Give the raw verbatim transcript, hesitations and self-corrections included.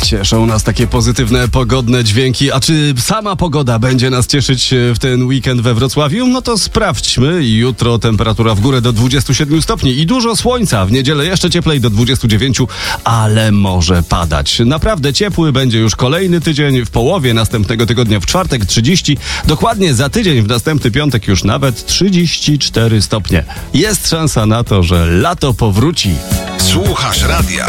Cieszą nas takie pozytywne, pogodne dźwięki. A czy sama pogoda będzie nas cieszyć w ten weekend we Wrocławiu? No to sprawdźmy. Jutro temperatura w górę do dwudziestu siedmiu stopni i dużo słońca. W niedzielę jeszcze cieplej do dwudziestu dziewięciu, ale może padać. Naprawdę ciepły będzie już kolejny tydzień. W połowie następnego tygodnia w czwartek trzydzieści. Dokładnie za tydzień w następny piątek już nawet trzydzieści cztery stopnie. Jest szansa na to, że lato powróci. Słuchasz radia.